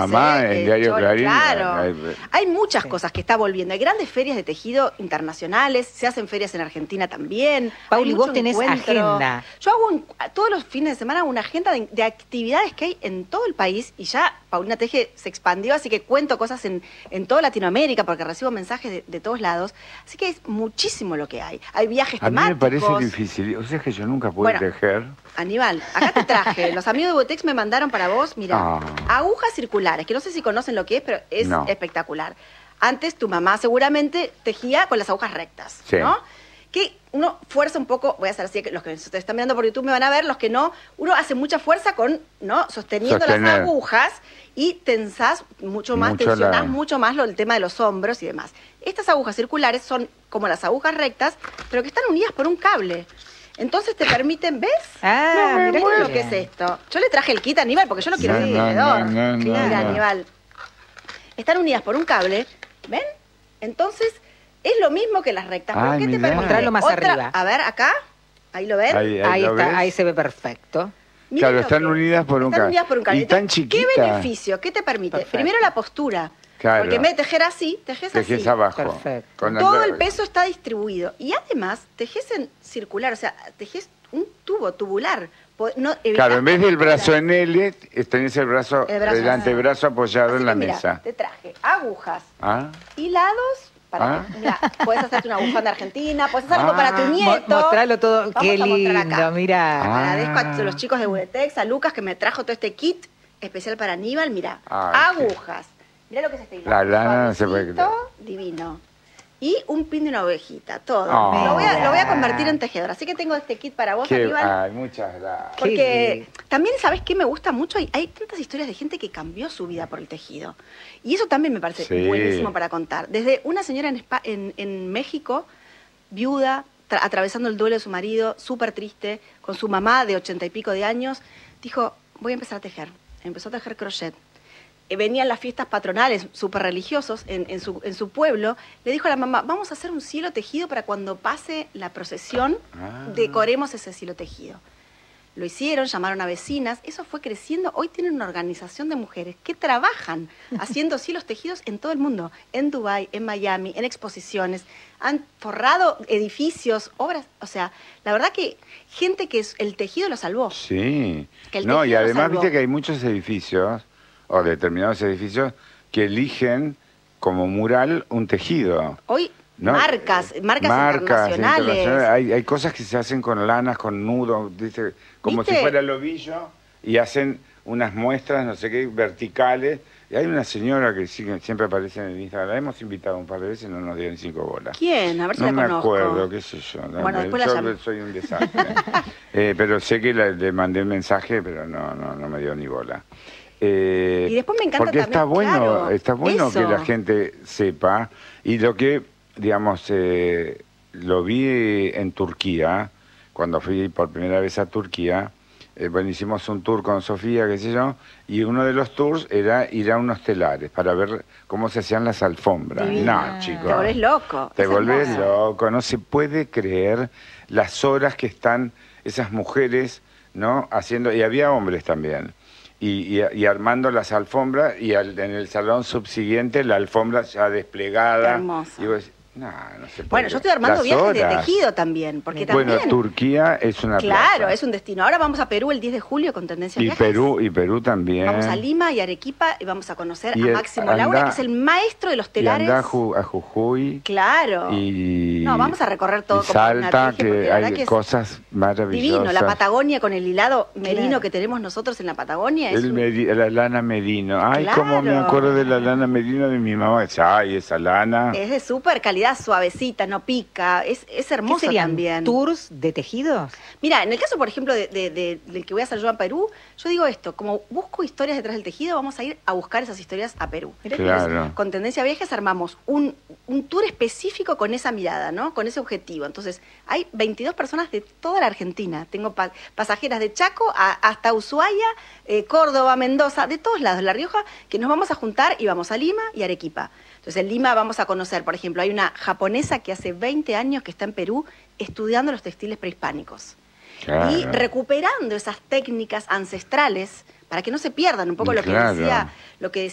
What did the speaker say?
mamá en Diario Clarín. Claro. Hay muchas cosas que está volviendo. Hay grandes ferias de tejido internacionales, se hacen ferias en Argentina también. Pauli, vos tenés agenda. Yo hago todos los fines de semana una agenda de actividades que hay en todo el país y ya Paulina Teje se expandió, así que cuento cosas en toda Latinoamérica porque recibo mensajes de todos lados. Así que es muchísimo lo que hay. Hay viajes temáticos. A mí me parece difícil. O sea que yo nunca pude tejer. Aníbal, acá te traje. Los amigos de Botex me mandaron para vos, mira, agujas circulares, que no sé si conocen lo que es, pero es espectacular. Antes tu mamá seguramente tejía con las agujas rectas, ¿no? Que uno fuerza un poco, voy a hacer así, que los que se están mirando por YouTube me van a ver, los que no, uno hace mucha fuerza con, ¿no? Sosteniendo las agujas y tensás mucho más, tensionás mucho más el tema de los hombros y demás. Estas agujas circulares son como las agujas rectas, pero que están unidas por un cable. Entonces te permiten, ¿ves? Mirá lo que es esto. Yo le traje el kit a Aníbal porque yo lo quiero ver alrededor. Mira, Aníbal. Están unidas por un cable, ¿ven? Entonces es lo mismo que las rectas. ¿Por qué te permite? Mostrarlo más arriba. A ver, acá. ¿Ahí lo ven? Ahí está, ahí se ve perfecto. Claro, están unidas por un cable. Están unidas por un cable. Y tan chiquita. ¿Qué beneficio? ¿Qué te permite? Perfecto. Primero la postura. Claro. Porque en vez de tejer así, tejes así. Tejes abajo. Perfecto. Todo el peso está distribuido. Y además, tejes en circular, o sea, tejes un tubo tubular. Claro, en vez del brazo en L, tenés el antebrazo apoyado en la mesa. Te traje agujas, hilados. Puedes hacerte una bufanda argentina, puedes hacer algo para tu nieto. Mostrarlo todo. Qué lindo, mira. Agradezco a los chicos de Budetex, a Lucas que me trajo todo este kit especial para Aníbal. Mira, agujas. Mirá lo que es este hilado. La lana no se puede creer. Divino. Y un pin de una ovejita, todo. Lo voy a convertir en tejedor. Así que tengo este kit para vos, Aníbal. Ay, muchas gracias. Porque también, ¿sabés qué me gusta mucho? Hay tantas historias de gente que cambió su vida por el tejido. Y eso también me parece buenísimo para contar. Desde una señora en México, viuda, atravesando el duelo de su marido, súper triste, con su mamá de 80 y pico de años, dijo, voy a empezar a tejer. Empezó a tejer crochet. Venían las fiestas patronales súper religiosos en su pueblo, le dijo a la mamá, vamos a hacer un cielo tejido para cuando pase la procesión, decoremos ese cielo tejido. Lo hicieron, llamaron a vecinas, eso fue creciendo. Hoy tienen una organización de mujeres que trabajan haciendo cielos tejidos en todo el mundo, en Dubái, en Miami, en exposiciones, han forrado edificios, obras, o sea, la verdad que gente que el tejido lo salvó. Sí, no, y además viste que hay muchos edificios, o determinados edificios, que eligen como mural un tejido. Hoy marcas internacionales. Hay cosas que se hacen con lanas, con nudos, como si fuera el ovillo, y hacen unas muestras, no sé qué, verticales. Y hay una señora que siempre aparece en el Instagram, la hemos invitado un par de veces y no nos dieron 5 bolas. ¿Quién? A ver si la conozco. No me acuerdo, qué sé yo. Bueno, después yo soy un desastre. Pero sé que le mandé un mensaje, pero no me dio ni bola. Y después me encanta porque también, está bueno que la gente sepa, y lo que, digamos, lo vi en Turquía, cuando fui por primera vez a Turquía, bueno, hicimos un tour con Sofía, qué sé yo, y uno de los tours era ir a unos telares para ver cómo se hacían las alfombras. No, chicos. Te volvés loco. Te volvés loco, no se puede creer las horas que están esas mujeres, ¿no? Haciendo, y había hombres también. Y armando las alfombras, y en el salón subsiguiente la alfombra ya desplegada. Hermosa. Y vos, no se puede. Bueno, yo estoy armando viajes de tejido también, porque también... Bueno, Turquía es una Claro, es un destino. Ahora vamos a Perú el 10 de julio con Tendencia Viajes. Y Perú también. Vamos a Lima y Arequipa y vamos a conocer a Máximo Laura, que es el maestro de los telares. Y anda a Jujuy. Claro. No, vamos a recorrer todo. Salta, que hay cosas maravillosas. Divino, la Patagonia con el hilado merino que tenemos nosotros en la Patagonia. La lana merino. Ay, cómo me acuerdo de la lana merino de mi mamá. Ay, esa lana. Es de súper calidad, suavecita, no pica, es hermoso. ¿Qué serían también. ¿Tours de tejidos? Mira, en el caso, por ejemplo, del que voy a hacer yo a Perú, yo digo esto, como busco historias detrás del tejido, vamos a ir a buscar esas historias a Perú. Claro. Entonces, con Tendencia Viajes armamos un tour específico con esa mirada, ¿no? Con ese objetivo. Entonces, hay 22 personas de toda la Argentina. Tengo pasajeras de Chaco hasta Ushuaia, Córdoba, Mendoza, de todos lados, La Rioja, que nos vamos a juntar y vamos a Lima y Arequipa. Entonces, en Lima vamos a conocer, por ejemplo, hay una japonesa que hace 20 años que está en Perú estudiando los textiles prehispánicos. Claro. Y recuperando esas técnicas ancestrales para que no se pierdan un poco lo que decía